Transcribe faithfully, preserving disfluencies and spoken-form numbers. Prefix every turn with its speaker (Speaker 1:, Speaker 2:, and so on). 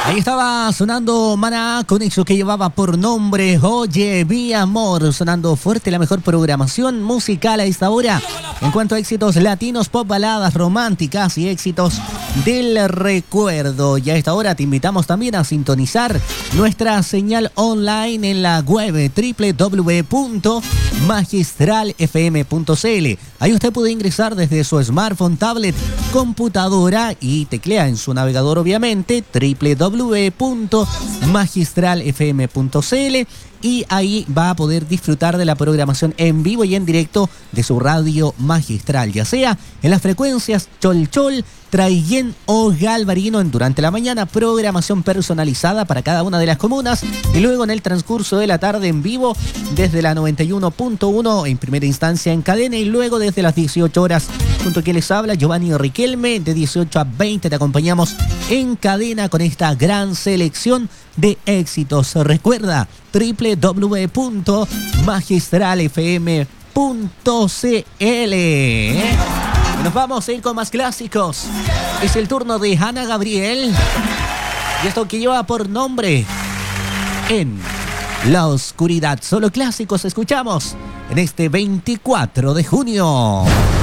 Speaker 1: Ahí estaba sonando Maná con eso que llevaba por nombre Oye, mi amor, sonando fuerte la mejor programación musical a esta hora. En cuanto a éxitos latinos, pop, baladas románticas y éxitos del recuerdo. Y a esta hora te invitamos también a sintonizar nuestra señal online en la web doble u doble u doble u punto magistral f m punto c l. Ahí usted puede ingresar desde su smartphone, tablet, computadora y teclea en su navegador obviamente doble u doble u doble u punto magistral f m punto c l y ahí va a poder disfrutar de la programación en vivo y en directo de su radio magistral, ya sea en las frecuencias Cholchol, Traillén o Galvarino en durante la mañana, programación personalizada para cada una de las comunas y luego en el transcurso de la tarde en vivo desde la noventa y uno punto uno en primera instancia en cadena y luego desde las dieciocho horas junto a quien les habla Giovanni Riquelme de dieciocho a veinte te acompañamos en cadena con esta gran selección de éxitos. Recuerda doble u doble u doble u punto magistral f m punto c l. Nos vamos a ir con más clásicos. Es el turno de Ana Gabriel y esto que lleva por nombre En la oscuridad. Solo clásicos escuchamos en este veinticuatro de junio.